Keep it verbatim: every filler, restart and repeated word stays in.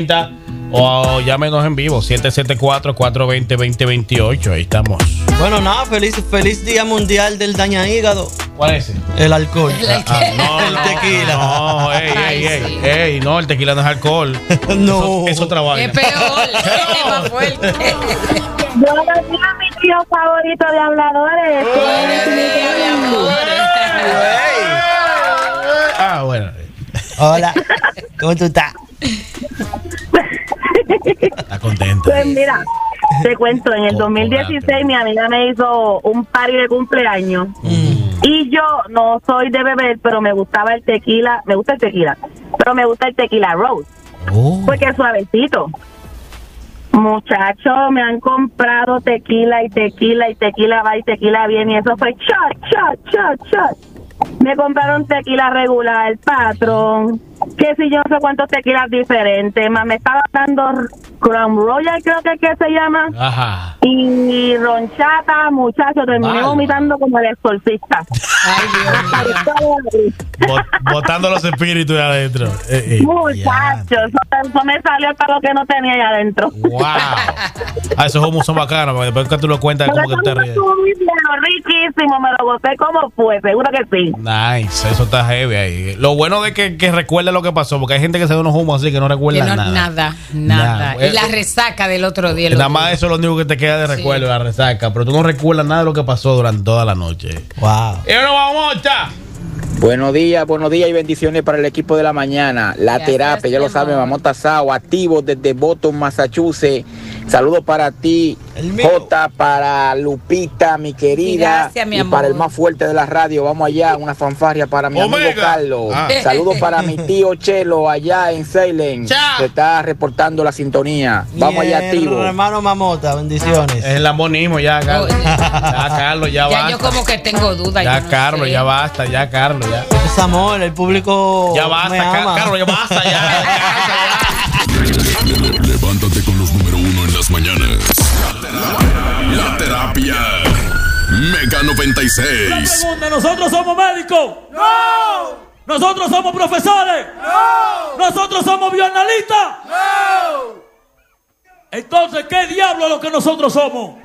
O llámenos en vivo, siete siete cuatro, cuatro dos cero, dos cero dos ocho. Ahí estamos. Bueno, nada, feliz, feliz Día Mundial del Daña Hígado. ¿Cuál es ese? El alcohol. Ah, ah, no, el no, tequila. No, ey, ey, ey, sí. ey, no, el tequila no es alcohol. No. Eso, eso trabaja. Es peor, es más fuerte. Buenos días, mi tío favorito de habladores. Ah, bueno. Hola. ¿Cómo tú estás? Está contenta. Pues mira, te cuento, en el dos mil dieciséis mi amiga me hizo un party de cumpleaños. Mm. Y yo no soy de beber, pero me gustaba el tequila, me gusta el tequila, pero me gusta el tequila Rose. Oh. Porque es suavecito. Muchachos, me han comprado tequila y tequila y tequila va y tequila viene y eso fue shot, shot, shot, shot. Me compraron tequila regular, patrón, que si yo no sé cuántos tequilas diferentes, más me estaba dando Crown Royal, creo que es que se llama. Ajá. Y ronchata, muchachos, terminé vale. vomitando como el exorcista. Ay, Dios. Bot, botando los espíritus de adentro. Eh, eh, muchachos, eso, eso me salió para lo que no tenía ahí adentro. Wow. Ah, esos humos son bacanos, porque después que tú lo cuentas, como que te ríes. Riquísimo, me lo boté como fue, seguro que sí. Nice, eso está heavy ahí. Lo bueno de que, que recuerde lo que pasó, porque hay gente que se da unos humos así que no recuerda no, nada. Nada, nada. nada. Y la resaca del otro día. Nada más eso es lo único que te queda de recuerdo, sí. La resaca. Pero tú no recuerdas nada de lo que pasó durante toda la noche. Wow. Y ahora vamos, ya. Buenos días, buenos días y bendiciones para el equipo de la mañana. La Gracias, terapia, ya lo saben, Mamota Sao, activo desde Boston, Massachusetts. Saludos para ti, Jota, para Lupita, mi querida. Gracias, mi y amor. para el más fuerte de la radio. Vamos allá, una fanfarria para mi Omega. amigo Carlos. Ah. Saludos para mi tío Chelo allá en Salem. Se está reportando la sintonía. Vamos y allá, activo. Hermano Mamota, bendiciones. Es el lambonismo ya, Carlos. Ya, Carlos, ya, ya basta. Ya yo como que tengo dudas. Ya, no Carlos, sé. ya basta, ya, Carlos, ya. Es amor, el público. Ya basta, me ama. Carlos, ya basta, ya. ya, ya. Levántate con los número uno en las mañanas. La terapia. Mega noventa y seis. La pregunta, ¿nosotros somos médicos? ¡No! ¿Nosotros somos profesores? ¡No! ¿Nosotros somos bioanalistas? ¡No! Entonces, ¿qué diablo es lo que nosotros somos?